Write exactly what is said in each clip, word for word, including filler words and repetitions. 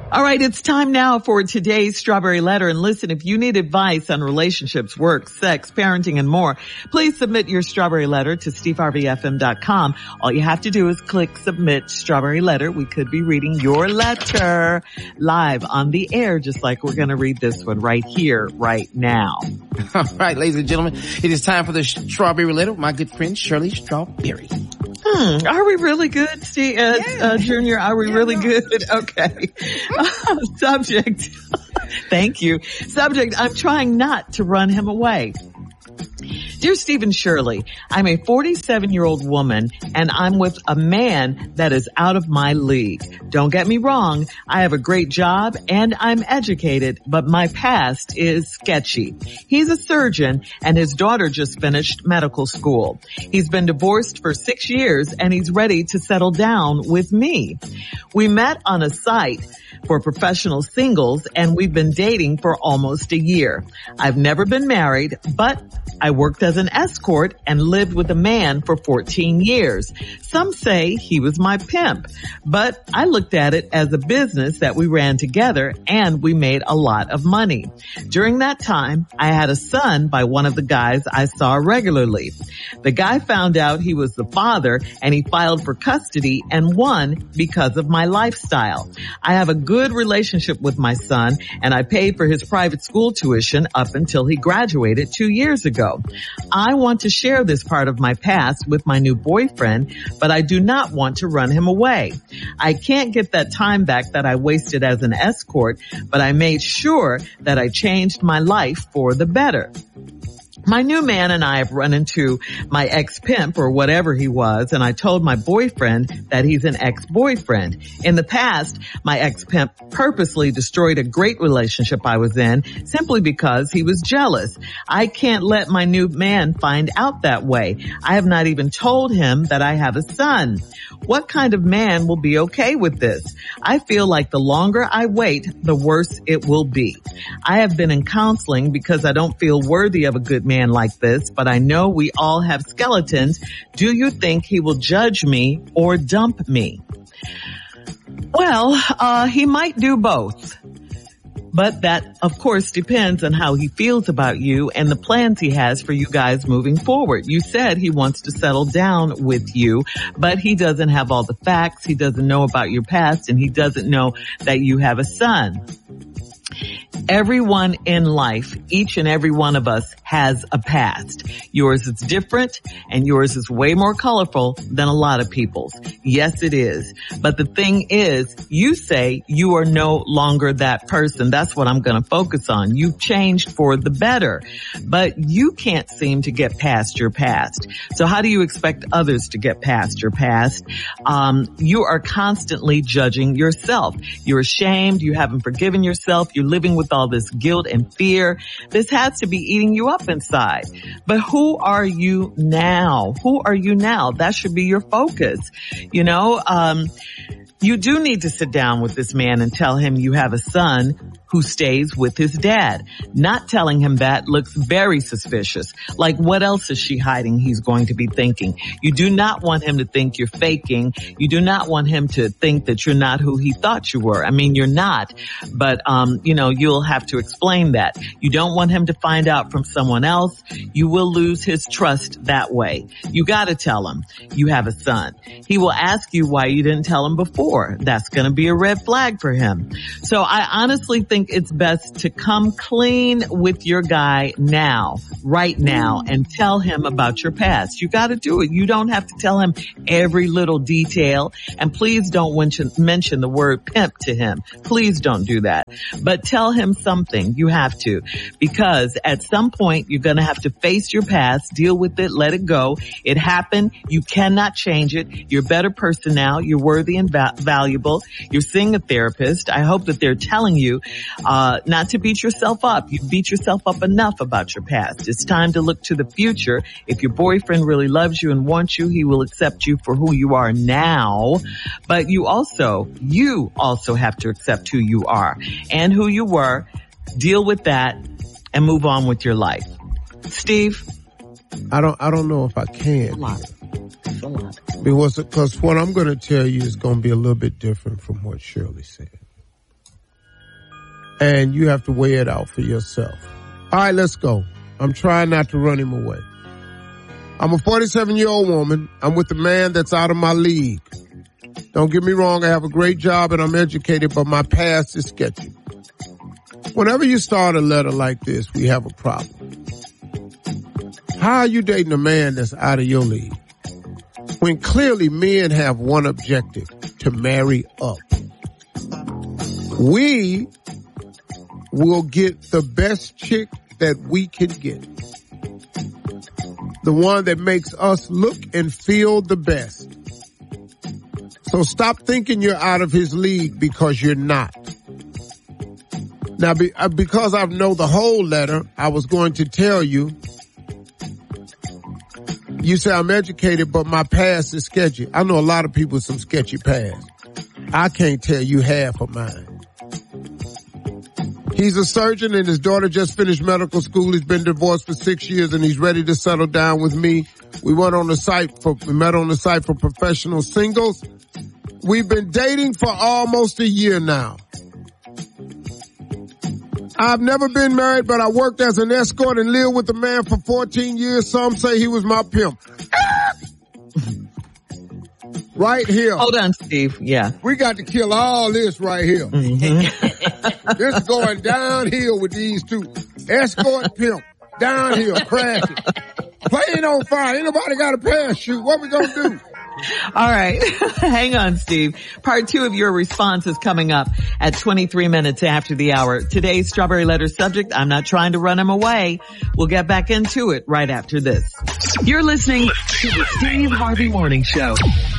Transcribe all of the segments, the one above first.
All right, it's time now for today's Strawberry Letter. And listen, if you need advice on relationships, work, sex, parenting, and more, please submit your Strawberry Letter to steve harvey f m dot com. All you have to do is click Submit Strawberry Letter. We could be reading your letter live on the air, just like we're going to read this one right here, right now. All right, ladies and gentlemen, it is time for the Strawberry Letter with my good friend Shirley Strawberry. Hmm, are we really good, Steve, uh, yeah. uh, Junior? Are we yeah, really no. good? Okay. Uh, subject. Thank you. Subject, I'm trying not to run him away. Dear Steve and Shirley, I'm a forty-seven-year-old woman and I'm with a man that is out of my league. Don't get me wrong, I have a great job and I'm educated, but my past is sketchy. He's a surgeon and his daughter just finished medical school. He's been divorced for six years and he's ready to settle down with me. We met on a site for professional singles and we've been dating for almost a year. I've never been married, but I worked as an escort and lived with a man for fourteen years. Some say he was my pimp, but I looked at it as a business that we ran together and we made a lot of money. During that time, I had a son by one of the guys I saw regularly. The guy found out he was the father and he filed for custody and won because of my lifestyle. I have a good relationship with my son and I paid for his private school tuition up until he graduated two years ago. I want to share this part of my past with my new boyfriend, but I do not want to run him away. I can't get that time back that I wasted as an escort, but I made sure that I changed my life for the better. My new man and I have run into my ex-pimp or whatever he was, and I told my boyfriend that he's an ex-boyfriend. In the past, my ex-pimp purposely destroyed a great relationship I was in simply because he was jealous. I can't let my new man find out that way. I have not even told him that I have a son. What kind of man will be okay with this? I feel like the longer I wait, the worse it will be. I have been in counseling because I don't feel worthy of a good man like this, but I know we all have skeletons. Do you think he will judge me or dump me? Well, uh, he might do both. But that, of course, depends on how he feels about you and the plans he has for you guys moving forward. You said he wants to settle down with you, but he doesn't have all the facts. He doesn't know about your past, and he doesn't know that you have a son. Everyone in life, each and every one of us has a past. Yours is different and yours is way more colorful than a lot of people's. Yes, it is. But the thing is, you say you are no longer that person. That's what I'm going to focus on. You've changed for the better, but you can't seem to get past your past. So how do you expect others to get past your past? Um, you are constantly judging yourself. You're ashamed. You haven't forgiven yourself. You're living with all this guilt and fear. This has to be eating you up inside. But who are you now? Who are you now? That should be your focus. You know, um, you do need to sit down with this man and tell him you have a son who stays with his dad. Not telling him that looks very suspicious. Like, what else is she hiding he's going to be thinking? You do not want him to think you're faking. You do not want him to think that you're not who he thought you were. I mean, you're not, but, um, you know, you'll have to explain that. You don't want him to find out from someone else. You will lose his trust that way. You gotta tell him you have a son. He will ask you why you didn't tell him before. That's gonna be a red flag for him. So I honestly think it's best to come clean with your guy now, right now, and tell him about your past. You got to do it. You don't have to tell him every little detail. And please don't mention, mention the word pimp to him. Please don't do that. But tell him something. You have to, because at some point you're going to have to face your past, deal with it, let it go. It happened. You cannot change it. You're a better person now. You're worthy and va- valuable. You're seeing a therapist. I hope that they're telling you Uh, not to beat yourself up. You beat yourself up enough about your past. It's time to look to the future. If your boyfriend really loves you and wants you, he will accept you for who you are now. But you also, you also have to accept who you are and who you were. Deal with that and move on with your life. Steve? I don't, I don't know if I can. A lot. A lot. Because, because what I'm going to tell you is going to be a little bit different from what Shirley said. and you have to weigh it out for yourself. All right, let's go. I'm trying not to run him away. I'm a forty-seven-year-old woman. I'm with a man that's out of my league. Don't get me wrong, I have a great job and I'm educated, but my past is sketchy. Whenever you start a letter like this, we have a problem. How are you dating a man that's out of your league? When clearly men have one objective, to marry up. We will get the best chick that we can get. The one that makes us look and feel the best. So stop thinking you're out of his league because you're not. Now, be, uh, because I know the whole letter, I was going to tell you, you say I'm educated, but my past is sketchy. I know a lot of people with some sketchy past. I can't tell you half of mine. He's a surgeon and his daughter just finished medical school. He's been divorced for six years and he's ready to settle down with me. We went on the site for, we met on the site for professional singles. We've been dating for almost a year now. I've never been married, but I worked as an escort and lived with a man for fourteen years. Some say he was my pimp. Right here. Hold on, Steve. Yeah. We got to kill all this right here. Mm-hmm. This is going downhill with these two. Escort, pimp, downhill, crashing. Plane on fire. Ain't nobody got a parachute. What we gonna do? All right. Hang on, Steve. Part two of your response is coming up at twenty-three minutes after the hour. Today's Strawberry Letter subject, I'm not trying to run him away. We'll get back into it right after this. You're listening to the Steve Harvey Morning Show.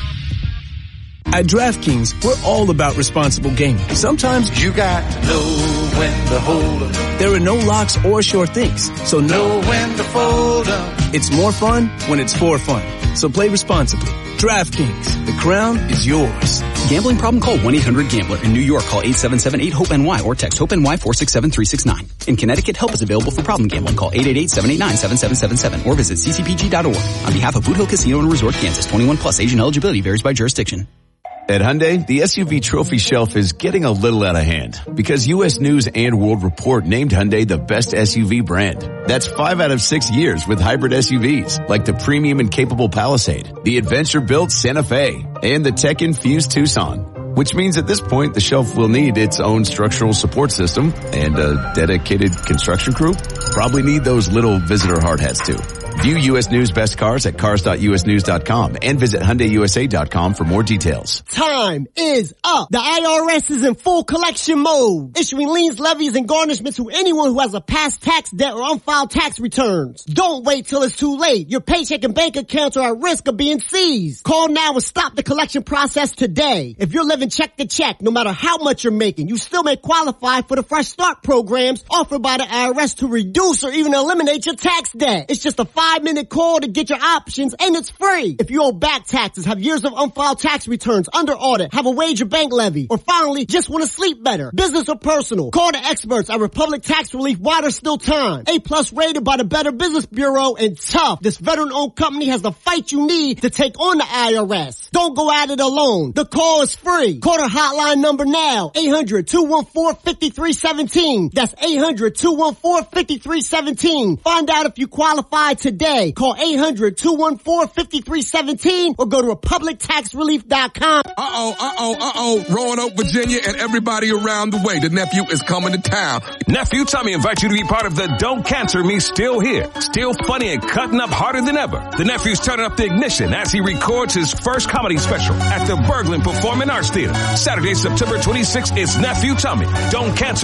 At DraftKings, we're all about responsible gaming. Sometimes you got to know when to hold up. There are no locks or sure things, so know when to fold up. It's more fun when it's for fun. So play responsibly. DraftKings, the crown is yours. Gambling problem? Call one eight hundred gambler. In New York, call eight seven seven eight hope N Y or text HOPE-NY four six seven three six nine. In Connecticut, help is available for problem gambling. Call eight eight eight seven eight nine seven seven seven seven or visit c c p g dot org. On behalf of Boot Hill Casino and Resort, Kansas, twenty-one plus, Asian eligibility varies by jurisdiction. At Hyundai, the S U V trophy shelf is getting a little out of hand because U S News and World Report named Hyundai the best S U V brand. That's five out of six years with hybrid S U Vs like the premium and capable Palisade, the adventure-built Santa Fe, and the tech-infused Tucson. Which means at this point, the shelf will need its own structural support system and a dedicated construction crew. Probably need those little visitor hard hats too. View U S News Best Cars at cars dot u s news dot com and visit hyundai u s a dot com for more details. Time is up. The I R S is in full collection mode, issuing liens, levies, and garnishments to anyone who has a past tax debt or unfiled tax returns. Don't wait till it's too late. Your paycheck and bank accounts are at risk of being seized. Call now and stop the collection process today. If you're living check to check, no matter how much you're making, you still may qualify for the Fresh Start programs offered by the I R S to reduce or even eliminate your tax debt. It's just a five minute call to get your options, and it's free. If you owe back taxes, have years of unfiled tax returns, under audit, have a wage or bank levy, or finally just want to sleep better, business or personal, call the experts at Republic Tax Relief while there's still time. A plus rated by the Better Business Bureau, and tough. This veteran-owned company has the fight you need to take on the I R S. Don't go at it alone. The call is free. Call their hotline number now, eight hundred, two one four, five three one seven. That's eight hundred, two one four, five three one seven. Find out if you qualify today. Call eight hundred, two one four, five three one seven or go to republic tax relief dot com. Uh-oh, uh-oh, uh-oh. Roanoke, Virginia, and everybody around the way. The nephew is coming to town. Nephew Tommy invites you to be part of the Don't Cancel Me Still Here. Still funny and cutting up harder than ever. The nephew's turning up the ignition as he records his first comedy special at the Berglund Performing Arts Theater. Saturday, September twenty-sixth, it's Nephew Tommy. Don't Cancel